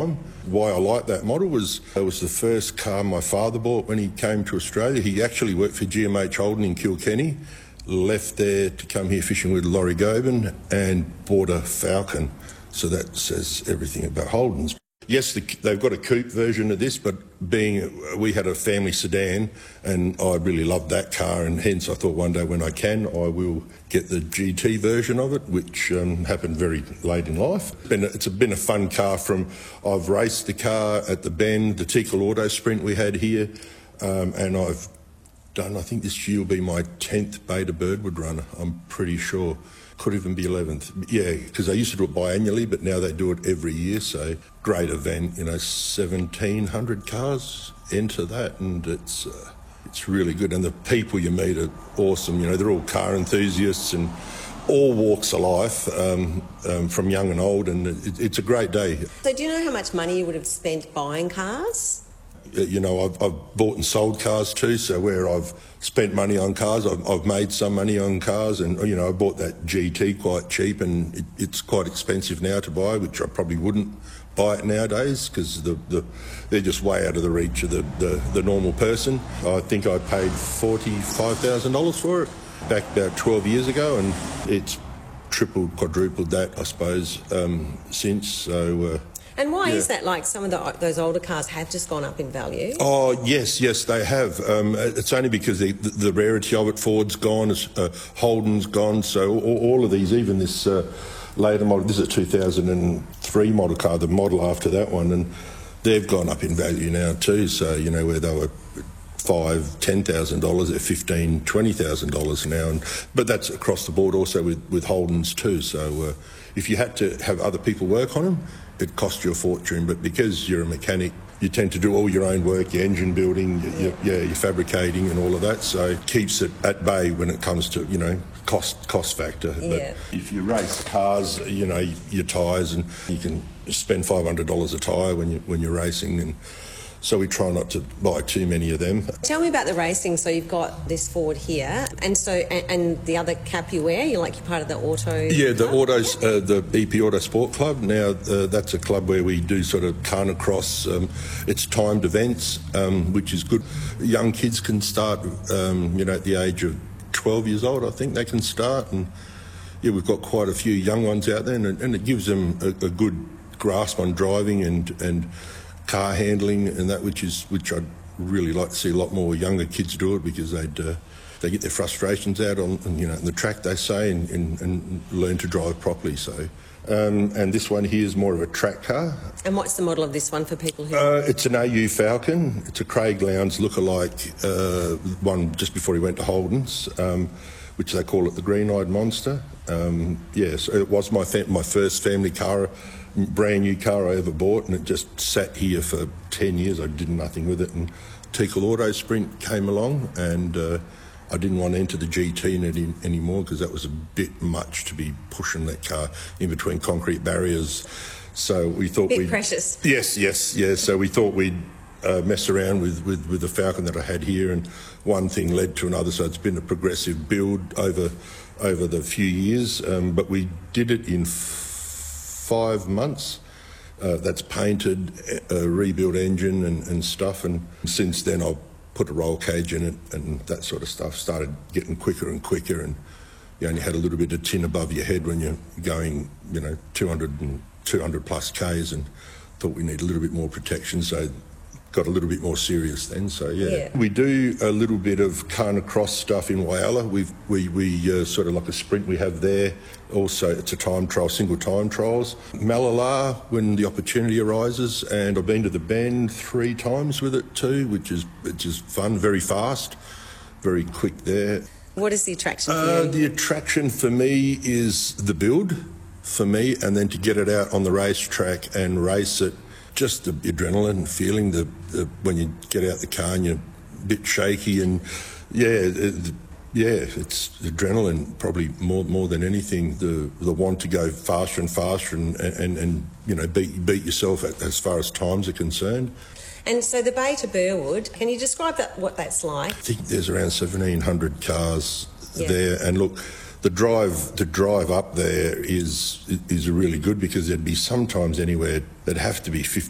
time. Why I like that model was it was the first car my father bought when he came to Australia. He actually worked for GMH Holden in Kilkenny, left there to come here fishing with Laurie Gobin and bought a Falcon. So that says everything about Holdens. Yes, they've got a coupe version of this, but we had a family sedan and I really loved that car, and hence I thought one day when I can, I will get the GT version of it, which happened very late in life. It's been a fun car. I've raced the car at the Bend, the Teakle Auto Sprint we had here, and I've done, I think this year will be my 10th Beta Birdwood run, I'm pretty sure. Could even be 11th. Yeah, because they used to do it biannually, but now they do it every year. So great event, 1,700 cars enter that, and it's really good. And the people you meet are awesome. They're all car enthusiasts and all walks of life, from young and old, and it's a great day. So do you know how much money you would have spent buying cars? I've bought and sold cars too, so where I've spent money on cars, I've made some money on cars, and I bought that GT quite cheap, and it's quite expensive now to buy, which I probably wouldn't buy it nowadays because they're just way out of the reach of the normal person. I think I paid $45,000 for it back about 12 years ago, and it's tripled, quadrupled that, I suppose, since. So. And why is that? Like some of those older cars have just gone up in value? Oh, yes, they have. It's only because the rarity of it. Ford's gone, Holden's gone, so all of these, even this later model, this is a 2003 model car, the model after that one, and they've gone up in value now too. So, where they were $5,000, $10,000, they're $15,000, $20,000 now. But that's across the board also with Holdens too. So if you had to have other people work on them, it cost you a fortune, but because you're a mechanic, you tend to do all your own work, your engine building, your fabricating and all of that, so it keeps it at bay when it comes to, cost factor. Yeah. But if you race cars, your tyres, and you can spend $500 a tyre when you're racing, and so we try not to buy too many of them. Tell me about the racing. So you've got this Ford here, and the other cap you wear, you're part of the auto. Yeah, the autos, the EP Auto Sport Club. Now that's a club where we do sort of carnicross. It's timed events, which is good. Young kids can start, at the age of 12 years old. I think they can start, and we've got quite a few young ones out there, and it gives them a good grasp on driving and car handling and that, which I'd really like to see a lot more younger kids do it, because they get their frustrations out on the track, they say, and learn to drive properly. So and this one here is more of a track car. And what's the model of this one for people who? It's an AU Falcon. It's a Craig Lowndes lookalike, one just before he went to Holden's, which they call it the Green-Eyed Monster. So it was my first family car, brand new car I ever bought, and it just sat here for 10 years. I did nothing with it, and Teakle Auto Sprint came along, and I didn't want to enter the GT in it anymore because that was a bit much to be pushing that car in between concrete barriers. So we thought bit precious. Yes. So we thought we'd mess around with the Falcon that I had here, and one thing led to another. So it's been a progressive build over the few years, but we did it in 5 months. That's painted, a rebuilt engine and stuff, and since then I've put a roll cage in it and that sort of stuff. Started getting quicker and quicker, and you only had a little bit of tin above your head when you're going 200 plus Ks, and thought we need a little bit more protection, so got a little bit more serious then. So yeah. We do a little bit of carnicross stuff in Whyalla. We sort of like a sprint we have there. Also, it's a time trial, single time trials. Malala, when the opportunity arises, and I've been to the Bend 3 times with it too, which is fun, very fast, very quick there. What is the attraction for you? The attraction for me is the build, for me, and then to get it out on the racetrack and race it. Just the adrenaline feeling, when you get out the car and you're a bit shaky, and it's adrenaline probably more than anything. The want to go faster and faster and beat yourself as far as times are concerned. And so the Beta Burwood, can you describe what that's like? I think there's around 1,700 cars there, and look, the drive up there is really good, because there'd be sometimes anywhere there'd have to be 50